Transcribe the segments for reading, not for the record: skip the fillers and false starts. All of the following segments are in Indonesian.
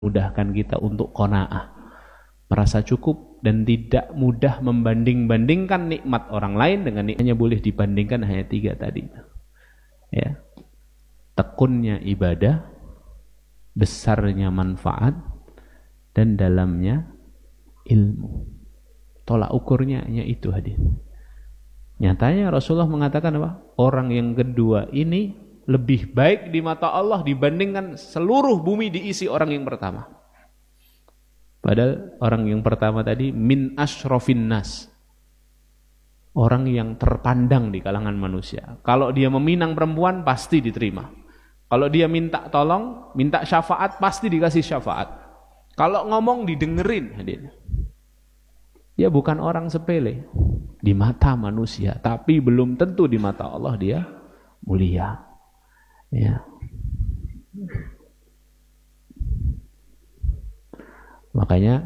mudahkan kita untuk qanaah, merasa cukup dan tidak mudah membanding-bandingkan nikmat orang lain dengan nikmatnya. Boleh dibandingkan hanya 3 tadi. Ya. Tekunnya ibadah, besarnya manfaat, dan dalamnya ilmu. Tolak ukurnya hanya itu hadir. Nyatanya Rasulullah mengatakan apa? Orang yang kedua ini lebih baik di mata Allah dibandingkan seluruh bumi diisi orang yang pertama. Padahal orang yang pertama tadi min asyrafin nas, orang yang terpandang di kalangan manusia. Kalau dia meminang perempuan pasti diterima. Kalau dia minta tolong, minta syafaat pasti dikasih syafaat. Kalau ngomong didengerin hadir. Dia bukan orang sepele di mata manusia, tapi belum tentu di mata Allah dia mulia. Ya. Makanya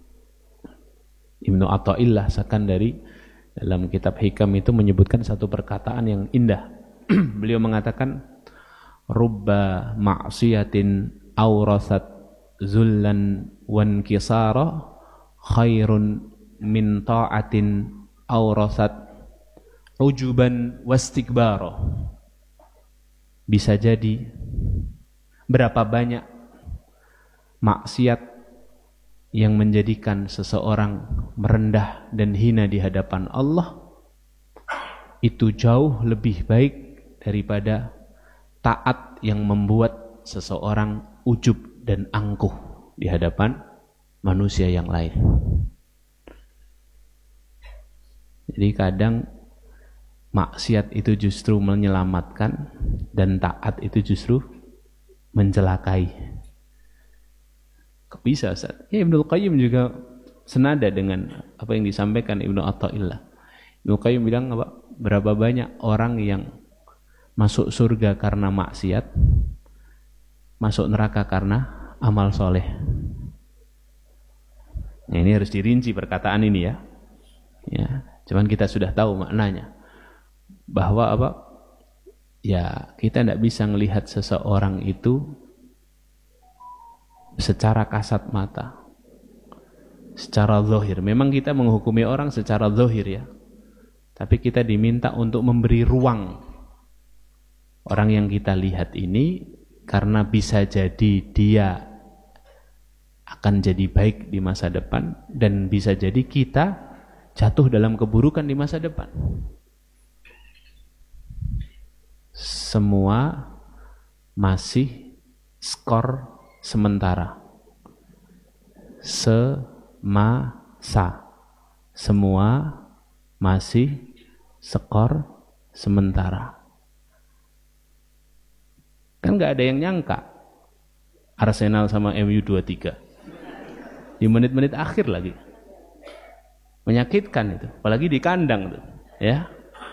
Ibnu Athaillah Sakandari dalam kitab Hikam itu menyebutkan satu perkataan yang indah. Beliau mengatakan, rubba ma'siyatin awrasat zullan wankisara khairun min ta'atin awrasat ujuban wastikbara. Bisa jadi berapa banyak maksiat yang menjadikan seseorang merendah dan hina di hadapan Allah, itu jauh lebih baik daripada taat yang membuat seseorang ujub dan angkuh di hadapan manusia yang lain. Jadi kadang maksiat itu justru menyelamatkan dan taat itu justru mencelakai. Bisa Ustaz. Ya, Ibnu Qayyim juga senada dengan apa yang disampaikan Ibnu Athaillah. Ibnu Qayyim bilang apa? Berapa banyak orang yang masuk surga karena maksiat, masuk neraka karena amal soleh. Nah, ini harus dirinci perkataan ini ya. Ya, cuman kita sudah tahu maknanya. Bahwa apa? Ya, kita tidak bisa melihat seseorang itu secara kasat mata, secara zahir. Memang kita menghukumi orang secara zahir ya, tapi kita diminta untuk memberi ruang orang yang kita lihat ini, karena bisa jadi dia akan jadi baik di masa depan, dan bisa jadi kita jatuh dalam keburukan di masa depan. Semua masih skor sementara, semasa, semua masih skor sementara. Kan gak ada yang nyangka Arsenal sama MU 2-3 di menit-menit akhir lagi. Menyakitkan itu, apalagi di kandang tuh, ya.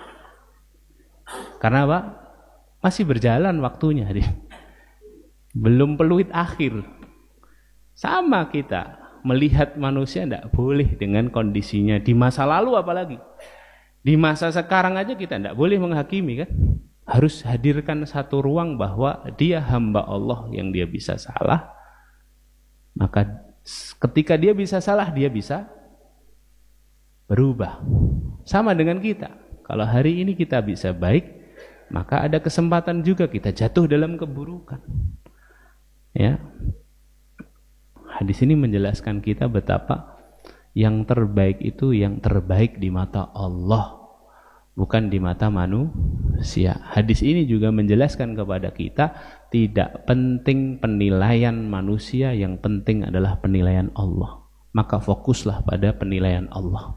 Karena apa? Masih berjalan waktunya, belum peluit akhir. Sama kita melihat manusia tidak boleh dengan kondisinya di masa lalu, apalagi di masa sekarang aja kita tidak boleh menghakimi kan. Harus hadirkan satu ruang bahwa dia hamba Allah yang dia bisa salah. Maka ketika dia bisa salah, dia bisa berubah. Sama dengan kita. Kalau hari ini kita bisa baik, maka ada kesempatan juga kita jatuh dalam keburukan. Ya, hadis ini menjelaskan kita betapa yang terbaik itu yang terbaik di mata Allah, bukan di mata manusia. Hadis ini juga menjelaskan kepada kita tidak penting penilaian manusia, yang penting adalah penilaian Allah. Maka fokuslah pada penilaian Allah.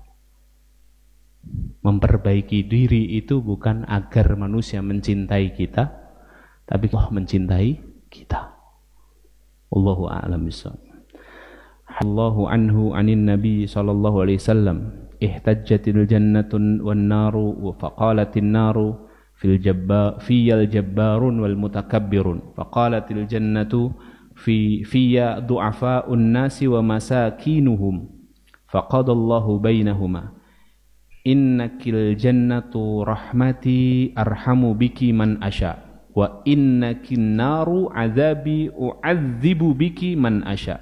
Memperbaiki diri itu bukan agar manusia mencintai kita, tapi Allah mencintai kita. Allahu a'lam bishawab. Allahu anhu anin nabi sallallahu alaihi wasallam, ihtajjatil jannatu wan naru faqalatin naru fiyal jabbarun wal mutakabbirun, faqalatil jannatu fiyya du'afa'un nasi wa masakinuhum, faqadallahu bainahuma, innakil jannatu rahmati arhamu biki man asya, wa innaki naru azabi u'adzibu biki man asya.